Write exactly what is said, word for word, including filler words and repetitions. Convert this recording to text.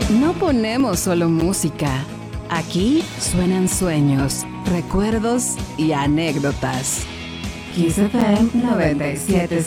No ponemos solo música. Aquí suenan sueños, recuerdos y anécdotas. Kiss F M noventa y siete punto